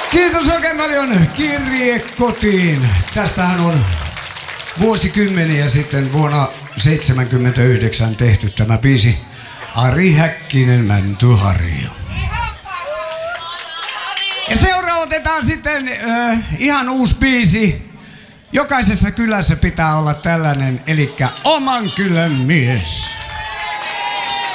Kiitos oikein paljon. Kirje kotiin. Tästähän on vuosikymmeniä sitten vuonna 1979 tehty tämä biisi. Ari Häkkinen, Mäntyharju. Ja seuraava otetaan sitten ihan uusi biisi. Jokaisessa kylässä pitää olla tällainen, elikkä Oman kylän mies.